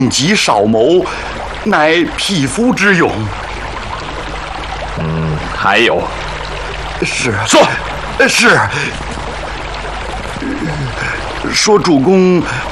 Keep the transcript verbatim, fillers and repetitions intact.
疾少谋，乃匹夫之勇。 嗯，还有， 是说， 是说主公